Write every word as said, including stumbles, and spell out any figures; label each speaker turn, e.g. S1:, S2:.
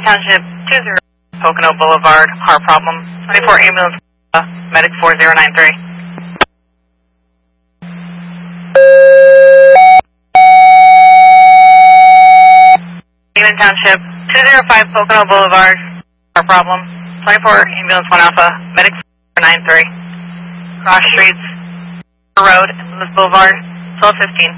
S1: Township, two zero Pocono Boulevard, heart problem, twenty-four ambulance, uh, medic four zero nine three. Newman Township, two zero five Pocono Boulevard, heart problem, twenty-four ambulance one alpha, medic four nine three. Cross streets, Road, Lewis Boulevard, twelve fifteen.